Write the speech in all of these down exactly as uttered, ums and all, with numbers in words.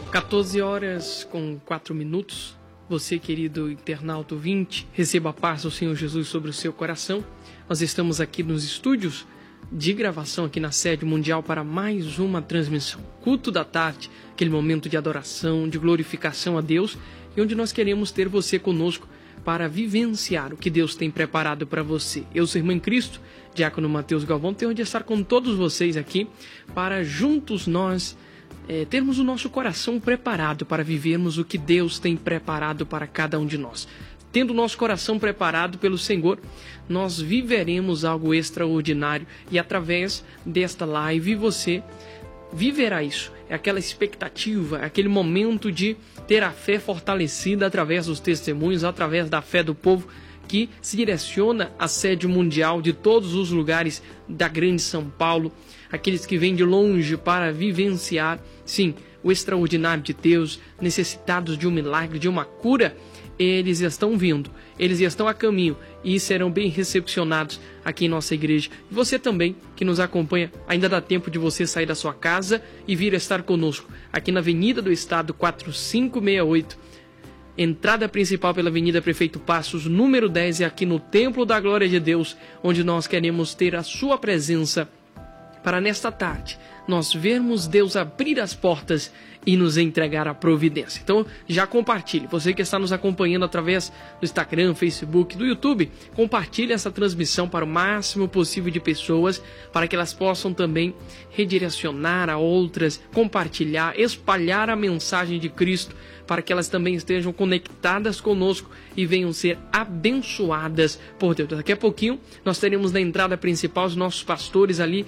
quatorze horas com quatro minutos. Você, querido internauta ouvinte, receba a paz do Senhor Jesus sobre o seu coração. Nós estamos aqui nos estúdios de gravação aqui na sede mundial para mais uma transmissão. Culto da tarde, aquele momento de adoração, de glorificação a Deus, e onde nós queremos ter você conosco para vivenciar o que Deus tem preparado para você. Eu sou irmão em Cristo, diácono Mateus Galvão, tenho de estar com todos vocês aqui para juntos nós é, termos o nosso coração preparado para vivermos o que Deus tem preparado para cada um de nós. Tendo o nosso coração preparado pelo Senhor, nós viveremos algo extraordinário e através desta live você viverá isso. É aquela expectativa, aquele momento de ter a fé fortalecida através dos testemunhos, através da fé do povo que se direciona à sede mundial de todos os lugares da grande São Paulo, aqueles que vêm de longe para vivenciar, sim, o extraordinário de Deus, necessitados de um milagre, de uma cura. Eles estão vindo, eles estão a caminho e serão bem recepcionados aqui em nossa igreja. E você também, que nos acompanha, ainda dá tempo de você sair da sua casa e vir estar conosco aqui na Avenida do Estado quatro cinco seis oito, entrada principal pela Avenida Prefeito Passos, número dez, é aqui no Templo da Glória de Deus, onde nós queremos ter a sua presença para nesta tarde nós vermos Deus abrir as portas e nos entregar a providência. Então já compartilhe, você que está nos acompanhando através do Instagram, Facebook, do YouTube, compartilhe essa transmissão para o máximo possível de pessoas, para que elas possam também redirecionar a outras, compartilhar, espalhar a mensagem de Cristo, para que elas também estejam conectadas conosco e venham ser abençoadas por Deus. Daqui a pouquinho nós teremos na entrada principal os nossos pastores ali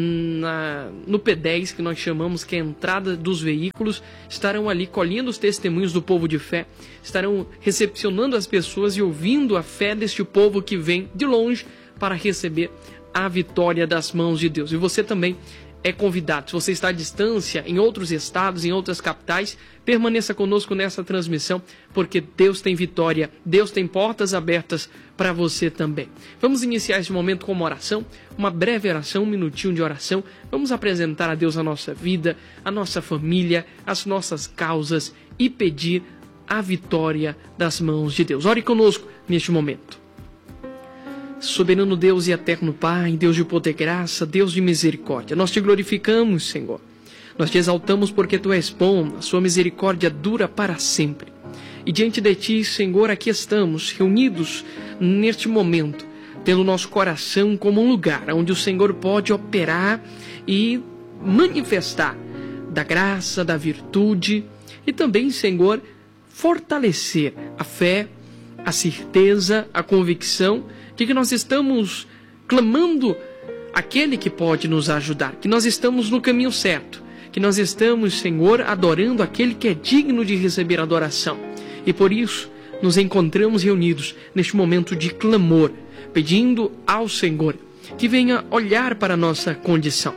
na, no P dez, que nós chamamos que é a entrada dos veículos, estarão ali colhendo os testemunhos do povo de fé, estarão recepcionando as pessoas e ouvindo a fé deste povo que vem de longe para receber a vitória das mãos de Deus. E você também é convidado. Se você está à distância, em outros estados, em outras capitais, permaneça conosco nessa transmissão, porque Deus tem vitória, Deus tem portas abertas para você também. Vamos iniciar esse momento com uma oração, uma breve oração, um minutinho de oração. Vamos apresentar a Deus a nossa vida, a nossa família, as nossas causas e pedir a vitória das mãos de Deus. Ore conosco neste momento. Soberano Deus e eterno Pai, Deus de poder e graça, Deus de misericórdia, nós te glorificamos, Senhor. Nós te exaltamos porque Tu és bom, a sua misericórdia dura para sempre. E diante de Ti, Senhor, aqui estamos, reunidos neste momento, tendo nosso coração como um lugar onde o Senhor pode operar e manifestar da graça, da virtude e também, Senhor, fortalecer a fé, a certeza, a convicção de que nós estamos clamando aquele que pode nos ajudar, que nós estamos no caminho certo, que nós estamos, Senhor, adorando aquele que é digno de receber adoração. E por isso nos encontramos reunidos neste momento de clamor, pedindo ao Senhor que venha olhar para a nossa condição.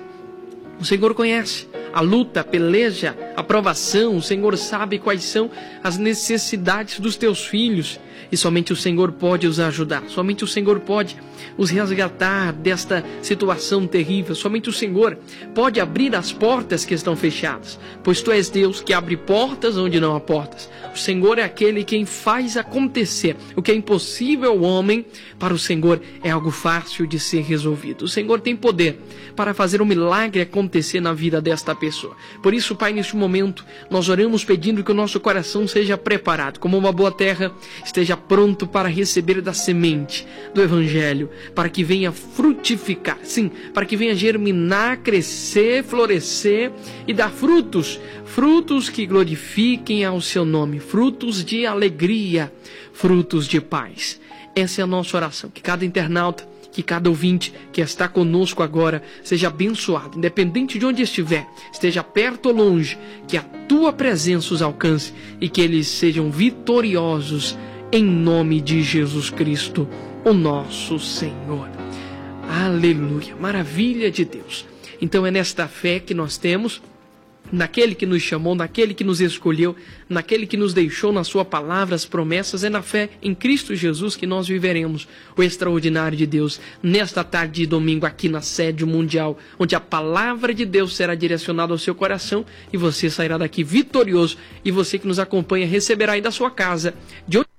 O Senhor conhece a luta, a peleja, a provação. O Senhor sabe quais são as necessidades dos teus filhos. E somente o Senhor pode os ajudar. Somente o Senhor pode os resgatar desta situação terrível. Somente o Senhor pode abrir as portas que estão fechadas. Pois Tu és Deus que abre portas onde não há portas. O Senhor é aquele quem faz acontecer. O que é impossível ao homem, para o Senhor é algo fácil de ser resolvido. O Senhor tem poder para fazer um milagre acontecer na vida desta pessoa. Por isso, Pai, neste momento, nós oramos pedindo que o nosso coração seja preparado, como uma boa terra, esteja pronto para receber da semente do Evangelho, para que venha frutificar, sim, para que venha germinar, crescer, florescer e dar frutos, frutos que glorifiquem ao Seu nome, frutos de alegria, frutos de paz. Essa é a nossa oração, que cada internauta, que cada ouvinte que está conosco agora seja abençoado, independente de onde estiver, esteja perto ou longe, que a Tua presença os alcance e que eles sejam vitoriosos em nome de Jesus Cristo, o nosso Senhor. Aleluia, maravilha de Deus. Então é nesta fé que nós temos naquele que nos chamou, naquele que nos escolheu, naquele que nos deixou na sua palavra as promessas. É na fé em Cristo Jesus que nós viveremos o extraordinário de Deus nesta tarde de domingo aqui na Sede Mundial, onde a palavra de Deus será direcionada ao seu coração e você sairá daqui vitorioso, e você que nos acompanha receberá aí da sua casa. De onde...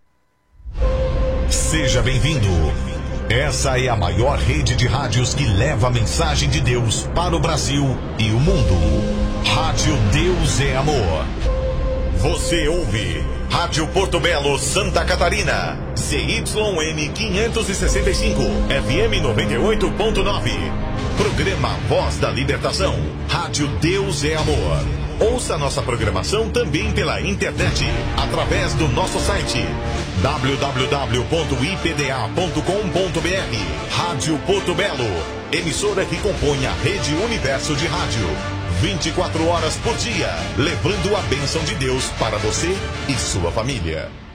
Seja bem-vindo. Essa é a maior rede de rádios que leva a mensagem de Deus para o Brasil e o mundo. Rádio Deus é Amor. Você ouve Rádio Porto Belo, Santa Catarina, C Y N quinhentos e sessenta e cinco, F M noventa e oito ponto nove. Programa Voz da Libertação. Rádio Deus é Amor. Ouça nossa programação também pela internet, através do nosso site w w w ponto i p d a ponto com ponto b r. Rádio Porto Belo, emissora que compõe a Rede Universo de Rádio. vinte e quatro horas por dia, levando a bênção de Deus para você e sua família.